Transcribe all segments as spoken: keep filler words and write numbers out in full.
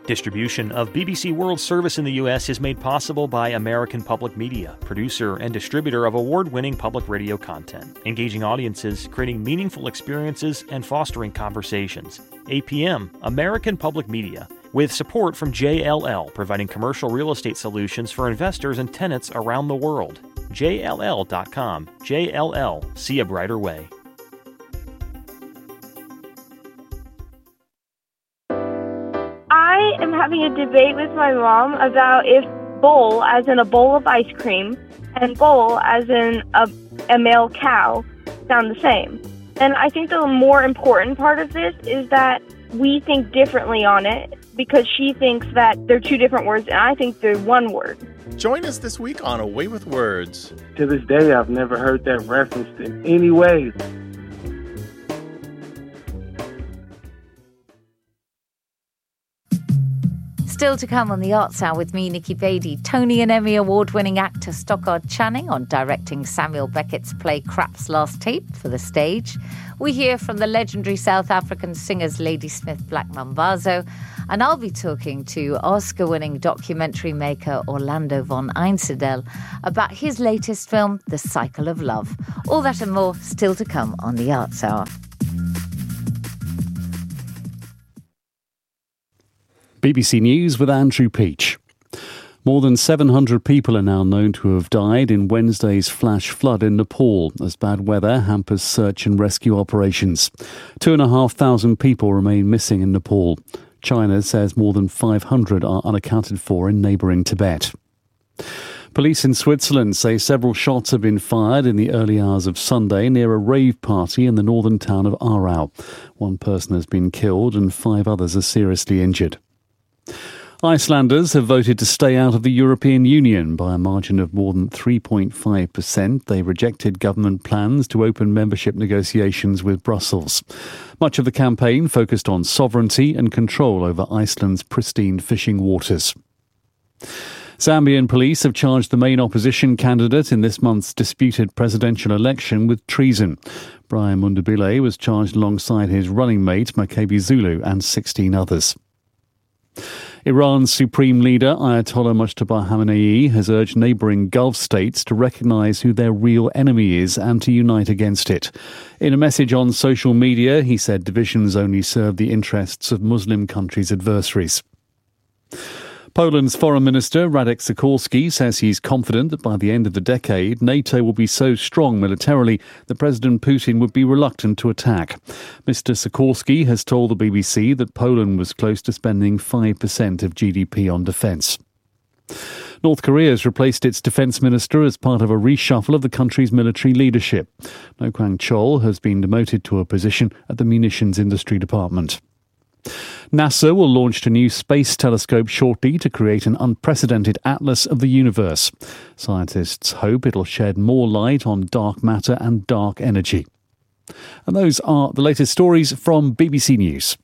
Distribution of B B C World Service in the U S is made possible by American Public Media, producer and distributor of award-winning public radio content, engaging audiences, creating meaningful experiences, and fostering conversations. A P M, American Public Media, with support from J L L, providing commercial real estate solutions for investors and tenants around the world. J L L dot com. J L L. See a brighter way. I am having a debate with my mom about if bowl, as in a bowl of ice cream, and bowl, as in a, a male cow, sound the same. And I think the more important part of this is that we think differently on it, because she thinks that they're two different words and I think they're one word. Join us this week on A Way with Words. To this day, I've never heard that referenced in any way. Still to come on the Arts Hour with me, Nikki Beattie. Tony and Emmy award-winning actor Stockard Channing on directing Samuel Beckett's play Krapp's Last Tape for the stage. We hear from the legendary South African singers Ladysmith Black Mambazo, and I'll be talking to Oscar-winning documentary maker Orlando von Einsiedel about his latest film, The Cycle of Love. All that and more still to come on the Arts Hour. B B C News with Andrew Peach. More than seven hundred people are now known to have died in Wednesday's flash flood in Nepal as bad weather hampers search and rescue operations. Two and a half thousand people remain missing in Nepal. China says more than five hundred are unaccounted for in neighbouring Tibet. Police in Switzerland say several shots have been fired in the early hours of Sunday near a rave party in the northern town of Aarau. One person has been killed and five others are seriously injured. Icelanders have voted to stay out of the European Union by a margin of more than three point five percent. They rejected government plans to open membership negotiations with Brussels. Much of the campaign focused on sovereignty and control over Iceland's pristine fishing waters. Zambian police have charged the main opposition candidate in this month's disputed presidential election with treason. Brian Mundabile was charged alongside his running mate Makebi Zulu and sixteen others. Iran's supreme leader, Ayatollah Mustafa Khamenei, has urged neighbouring Gulf states to recognise who their real enemy is and to unite against it. In a message on social media, he said divisions only serve the interests of Muslim countries' adversaries. Poland's Foreign Minister Radek Sikorski says he's confident that by the end of the decade, NATO will be so strong militarily that President Putin would be reluctant to attack. Mister Sikorski has told the B B C that Poland was close to spending five percent of G D P on defence. North Korea has replaced its defence minister as part of a reshuffle of the country's military leadership. No Kwang-chol has been demoted to a position at the munitions industry department. NASA will launch a new space telescope shortly to create an unprecedented atlas of the universe. Scientists hope it'll shed more light on dark matter and dark energy. And those are the latest stories from B B C News.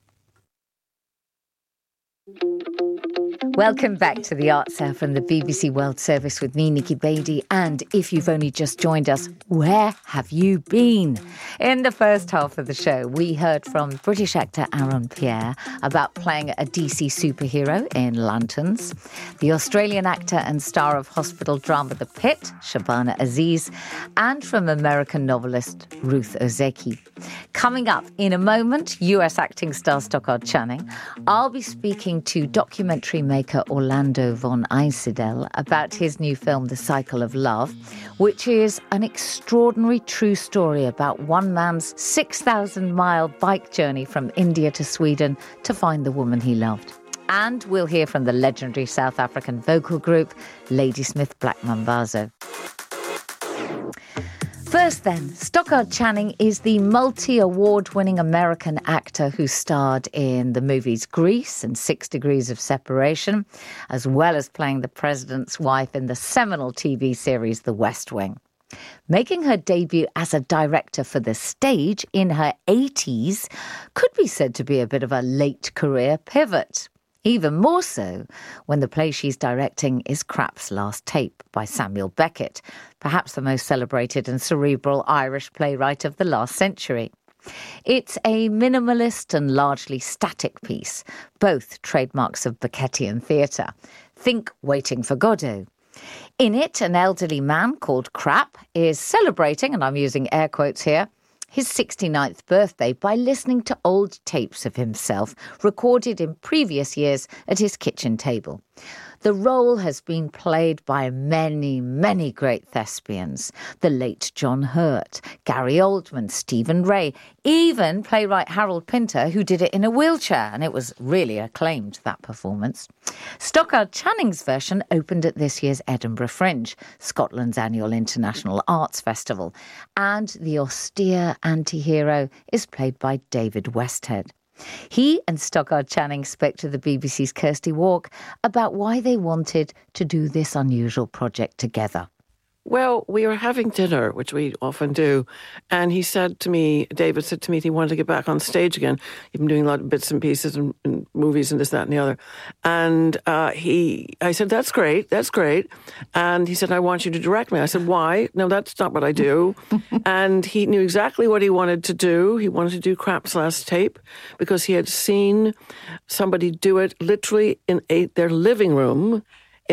Welcome back to the Arts Hour from the B B C World Service with me, Nikki Beattie. And if you've only just joined us, where have you been? In the first half of the show, we heard from British actor Aaron Pierre about playing a D C superhero in Lanterns, the Australian actor and star of hospital drama The Pit, Shabana Aziz, and from American novelist Ruth Ozeki. Coming up in a moment, U S acting star Stockard Channing. I'll be speaking to documentary maker Orlando von Einsiedel about his new film, The Cycle of Love, which is an extraordinary true story about one man's six thousand mile bike journey from India to Sweden to find the woman he loved. And we'll hear from the legendary South African vocal group Ladysmith Black Mambazo. First then, Stockard Channing is the multi-award-winning American actor who starred in the movies Grease and Six Degrees of Separation, as well as playing the president's wife in the seminal T V series The West Wing. Making her debut as a director for the stage in her eighties could be said to be a bit of a late career pivot. Even more so when the play she's directing is Krapp's Last Tape by Samuel Beckett, perhaps the most celebrated and cerebral Irish playwright of the last century. It's a minimalist and largely static piece, both trademarks of Beckettian theatre. Think Waiting for Godot. In it, an elderly man called Crap is celebrating, and I'm using air quotes here, his sixty-ninth birthday by listening to old tapes of himself recorded in previous years at his kitchen table. The role has been played by many, many great thespians. The late John Hurt, Gary Oldman, Stephen Ray, even playwright Harold Pinter, who did it in a wheelchair, and it was really acclaimed, that performance. Stockard Channing's version opened at this year's Edinburgh Fringe, Scotland's annual international arts festival, and the austere anti-hero is played by David Westhead. He and Stockard Channing spoke to the B B C's Kirsty Walk about why they wanted to do this unusual project together. Well, we were having dinner, which we often do, and he said to me, David said to me, he wanted to get back on stage again. He'd been doing a lot of bits and pieces and, and movies and this, that, and the other. And uh, he, I said, that's great, that's great. And he said, I want you to direct me. I said, why? No, that's not what I do. And he knew exactly what he wanted to do. He wanted to do Crap's Last Tape because he had seen somebody do it literally in a, their living room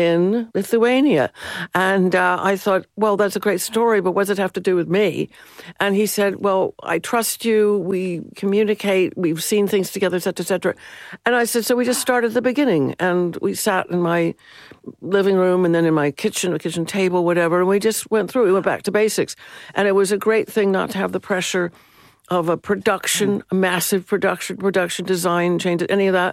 in Lithuania. And uh, I thought, well, that's a great story, but what does it have to do with me? And he said, well, I trust you, we communicate, we've seen things together, et cetera, et cetera. And I said, so we just started at the beginning. And we sat in my living room and then in my kitchen, a kitchen table, whatever, and we just went through, we went back to basics. And it was a great thing not to have the pressure of a production, a massive production, production design change, any of that.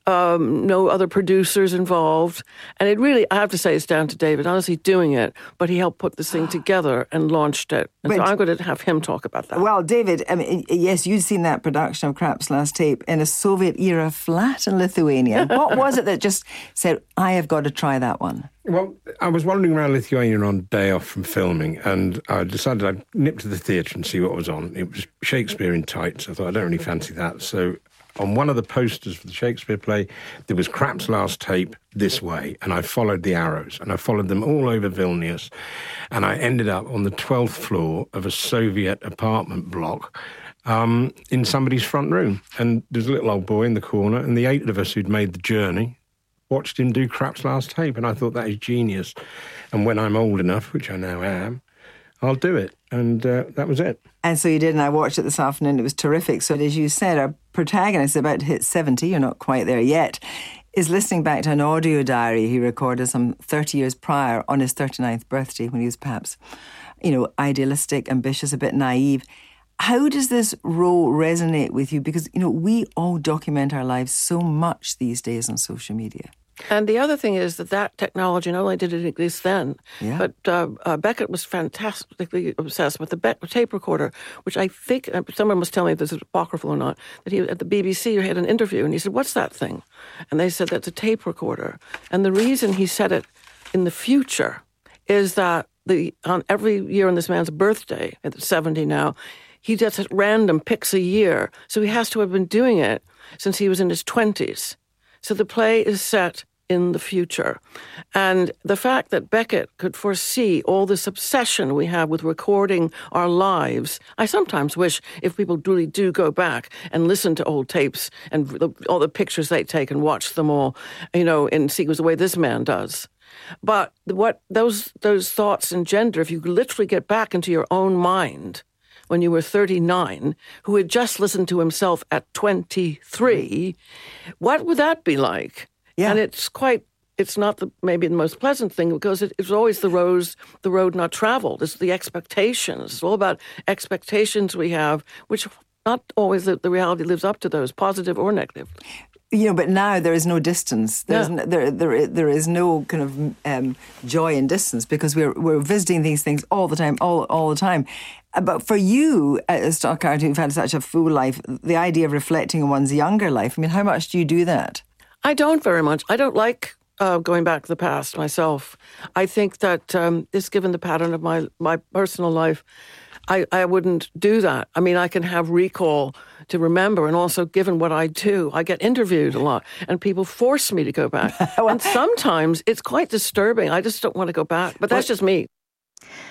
Um, no other producers involved. And it really, I have to say, it's down to David, honestly doing it, but he helped put this thing together and launched it. And but, so I'm going to have him talk about that. Well, David, I mean, yes, you'd seen that production of Crap's Last Tape in a Soviet-era flat in Lithuania. What was it that just said, I have got to try that one? Well, I was wandering around Lithuania on a day off from filming, and I decided I'd nip to the theatre and see what was on. It was Shakespeare in tights. I thought, I don't really fancy that. So on one of the posters for the Shakespeare play, there was Crap's Last Tape this way, and I followed the arrows, and I followed them all over Vilnius, and I ended up on the twelfth floor of a Soviet apartment block um, in somebody's front room. And there's a little old boy in the corner, and the eight of us who'd made the journey watched him do Crap's Last Tape, and I thought, that is genius. And when I'm old enough, which I now am, I'll do it. And uh, that was it. And so you did, and I watched it this afternoon. It was terrific. So as you said, our protagonist, about to hit seventy, you're not quite there yet, is listening back to an audio diary he recorded some thirty years prior on his thirty-ninth birthday, when he was perhaps, you know, idealistic, ambitious, a bit naive. How does this role resonate with you? Because, you know, we all document our lives so much these days on social media. And the other thing is that that technology, not only did it exist then, yeah. but uh, uh, Beckett was fantastically obsessed with the Be- tape recorder, which I think, uh, someone was telling me if this is apocryphal or not, that he at the B B C had an interview, and he said, what's that thing? And they said, that's a tape recorder. And the reason he said it in the future is that the on every year on this man's birthday, at seventy now, he just at random picks a year. So he has to have been doing it since he was in his twenties. So the play is set in the future. And the fact that Beckett could foresee all this obsession we have with recording our lives, I sometimes wish if people really do go back and listen to old tapes and the, all the pictures they take and watch them all, you know, in sequence the way this man does. But what those those thoughts engender, if you literally get back into your own mind when you were thirty-nine, who had just listened to himself at twenty-three, what would that be like? Yeah. And it's quite, it's not the, maybe the most pleasant thing, because it, it's always the road, the road not traveled. It's the expectations. It's all about expectations we have, which not always the, the reality lives up to those, positive or negative. You know, but now there is no distance. There's yeah. no, there, there, there is no kind of um, joy in distance, because we're we're visiting these things all the time, all all the time. But for you, as Stockard, who've had such a full life, the idea of reflecting on one's younger life, I mean, how much do you do that? I don't very much. I don't like uh, going back to the past myself. I think that um, this, given the pattern of my, my personal life, I, I wouldn't do that. I mean, I can have recall to remember, and also given what I do, I get interviewed a lot, and people force me to go back. well, and sometimes it's quite disturbing. I just don't want to go back, but that's well, just me.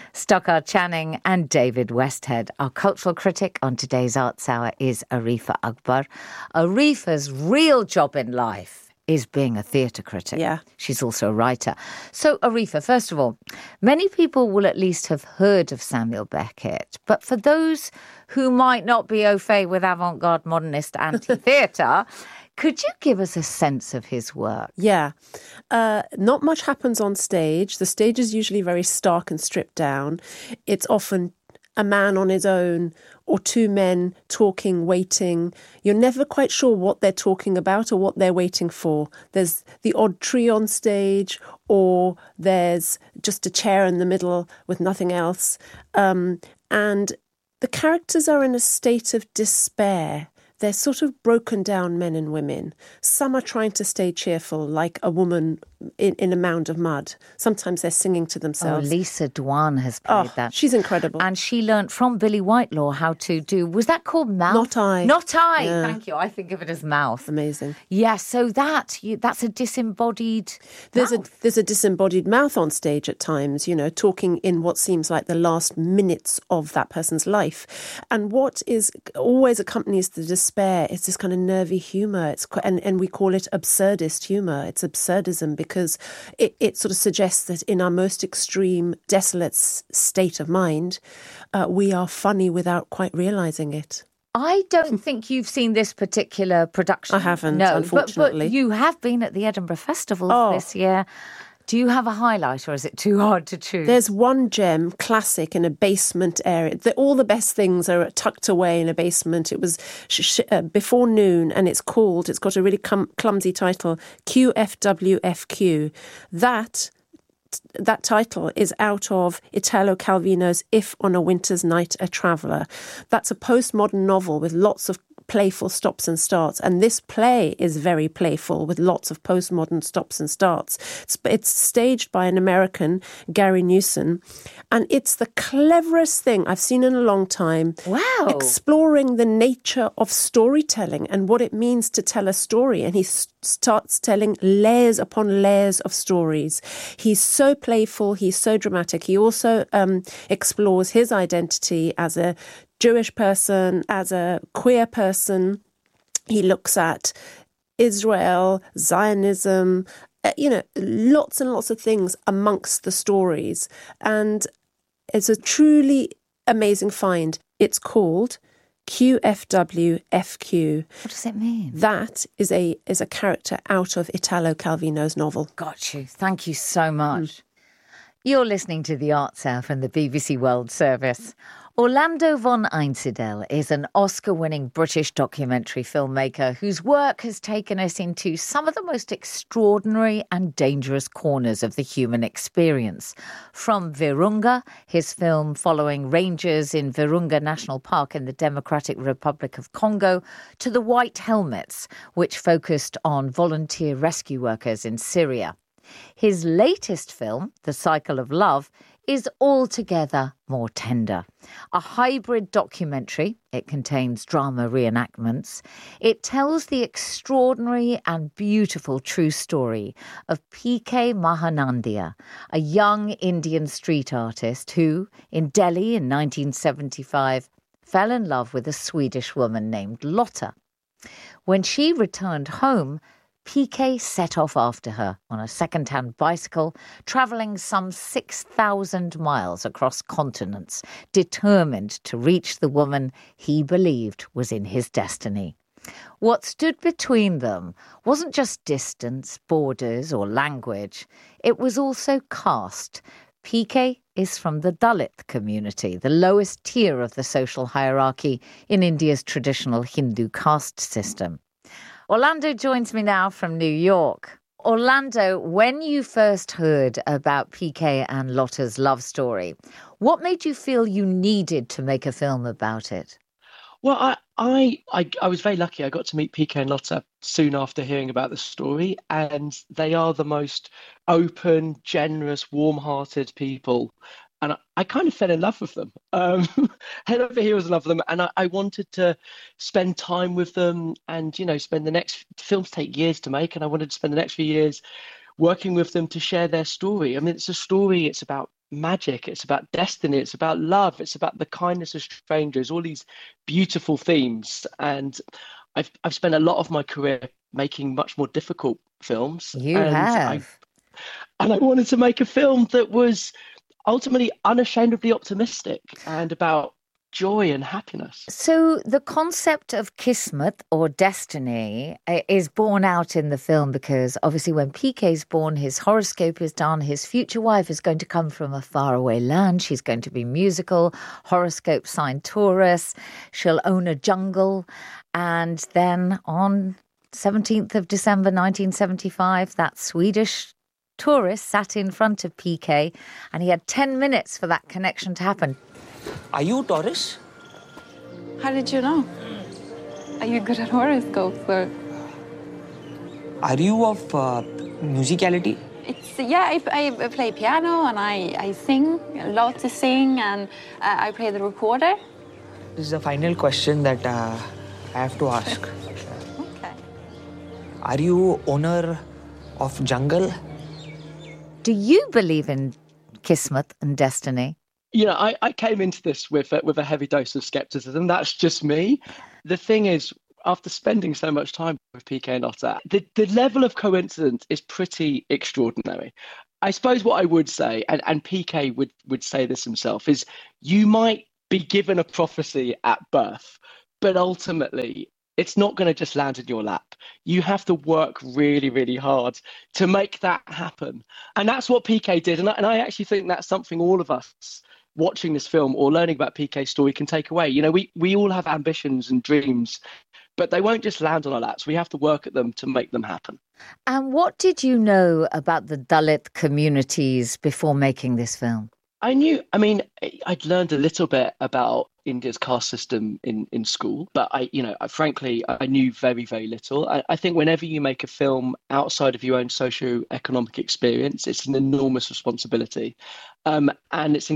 Stockard Channing and David Westhead. Our cultural critic on today's Arts Hour is Arifa Akbar. Arifa's real job in life is being a theatre critic. Yeah. She's also a writer. So, Arifa, first of all, many people will at least have heard of Samuel Beckett, but for those who might not be au fait with avant-garde modernist anti-theatre, could you give us a sense of his work? Yeah. Uh, not much happens on stage. The stage is usually very stark and stripped down. It's often a man on his own or two men talking, waiting. You're never quite sure what they're talking about or what they're waiting for. There's the odd tree on stage, or there's just a chair in the middle with nothing else. Um, and the characters are in a state of despair. They're sort of broken down men and women. Some are trying to stay cheerful, like a woman in, in a mound of mud. Sometimes they're singing to themselves. Oh, Lisa Dwan has played oh, that. She's incredible. And she learnt from Billy Whitelaw how to do, was that called mouth? Not I. Not I. Yeah. Thank you. I think of it as mouth. Amazing. Yeah, so that, you, that's a disembodied There's mouth. a there's a disembodied mouth on stage at times, you know, talking in what seems like the last minutes of that person's life. And what is always accompanies the despair, it's this kind of nervy humour. It's quite, and, and we call it absurdist humour. It's absurdism because it, it sort of suggests that in our most extreme, desolate s- state of mind, uh, we are funny without quite realising it. I don't think you've seen this particular production. I haven't, no, unfortunately. But, but you have been at the Edinburgh Festival Oh. this year. Do you have a highlight, or is it too hard to choose? There's one gem, classic, in a basement area. The, all the best things are tucked away in a basement. It was sh- sh- uh, Before Noon, and it's called, it's got a really cum- clumsy title, Q F W F Q. That... That title is out of Italo Calvino's If on a Winter's Night a Traveller. That's a postmodern novel with lots of playful stops and starts. And this play is very playful with lots of postmodern stops and starts. It's, it's staged by an American, Gary Newson. And it's the cleverest thing I've seen in a long time. Wow. Exploring the nature of storytelling and what it means to tell a story. And he s- starts telling layers upon layers of stories. He's so playful. He's so dramatic. He also um, explores his identity as a Jewish person, as a queer person. He looks at Israel, Zionism, uh, you know, lots and lots of things amongst the stories. And it's a truly amazing find. It's called Q F W F Q. What does it mean? That is a is a character out of Italo Calvino's novel. Got you. Thank you so much. Mm. You're listening to The Arts Hour from the B B C World Service. Orlando von Einsiedel is an Oscar-winning British documentary filmmaker whose work has taken us into some of the most extraordinary and dangerous corners of the human experience. From Virunga, his film following rangers in Virunga National Park in the Democratic Republic of Congo, to The White Helmets, which focused on volunteer rescue workers in Syria. His latest film, The Cycle of Love, is altogether more tender. A hybrid documentary, it contains drama reenactments. It tells the extraordinary and beautiful true story of P K Mahanandia, a young Indian street artist who, in Delhi in nineteen seventy-five, fell in love with a Swedish woman named Lotta. When she returned home, P K set off after her on a second-hand bicycle, travelling some six thousand miles across continents, determined to reach the woman he believed was in his destiny. What stood between them wasn't just distance, borders or language. It was also caste. P K is from the Dalit community, the lowest tier of the social hierarchy in India's traditional Hindu caste system. Orlando joins me now from New York. Orlando, when you first heard about P K and Lotta's love story, what made you feel you needed to make a film about it? Well, I, I, I, I was very lucky. I got to meet P K and Lotta soon after hearing about the story, and they are the most open, generous, warm-hearted people. And I, I kind of fell in love with them. Um, head over heels in love with them. And I, I wanted to spend time with them and, you know, spend the next, films take years to make. And I wanted to spend the next few years working with them to share their story. I mean, it's a story, it's about magic, it's about destiny, it's about love, it's about the kindness of strangers, all these beautiful themes. And I've I've spent a lot of my career making much more difficult films. You and have. I, and I wanted to make a film that was ultimately unashamedly optimistic and about joy and happiness. So the concept of Kismet or destiny uh, is born out in the film because obviously when P K's born, his horoscope is done. His future wife is going to come from a faraway land. She's going to be musical, horoscope sign Taurus. She'll own a jungle. And then on seventeenth of December nineteen seventy-five, that Swedish tourist sat in front of P K and he had ten minutes for that connection to happen. Are you Taurus? How did you know? Are you good at horoscopes or? Are you of uh, musicality? It's yeah. I, I play piano and I I sing. I love to sing and uh, I play the recorder. This is the final question that uh, I have to ask. Okay. Are you owner of jungle? Do you believe in Kismet and destiny? You know, I, I came into this with a, with a heavy dose of skepticism. That's just me. The thing is, after spending so much time with P K and Otter, the, the level of coincidence is pretty extraordinary. I suppose what I would say, and, and P K would, would say this himself, is you might be given a prophecy at birth, but ultimately it's not going to just land in your lap. You have to work really, really hard to make that happen. And that's what P K did. And I, and I actually think that's something all of us watching this film or learning about P K's story can take away. You know, we, we all have ambitions and dreams, but they won't just land on our laps. We have to work at them to make them happen. And what did you know about the Dalit communities before making this film? I knew, I mean, I'd learned a little bit about India's caste system in, in school, but I, you know, I, frankly, I knew very, very little. I, I think whenever you make a film outside of your own socio-economic experience, it's an enormous responsibility. Um, and it's